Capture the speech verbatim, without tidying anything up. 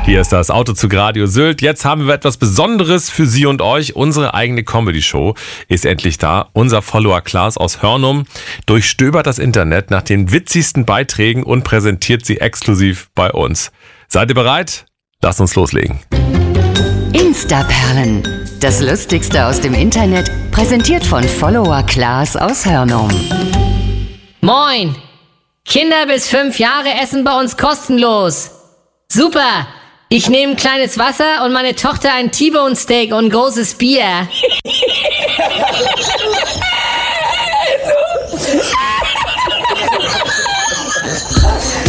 Hier ist das Autozug Radio Sylt. Jetzt haben wir etwas Besonderes für Sie und euch. Unsere eigene Comedy-Show ist endlich da. Unser Follower Klaas aus Hörnum durchstöbert das Internet nach den witzigsten Beiträgen und präsentiert sie exklusiv bei uns. Seid ihr bereit? Lasst uns loslegen. Instaperlen. Das Lustigste aus dem Internet, präsentiert von Follower Klaas aus Hörnum. Moin! Kinder bis fünf Jahre essen bei uns kostenlos. Super! Ich nehme ein kleines Wasser und meine Tochter ein T-Bone Steak und ein großes Bier.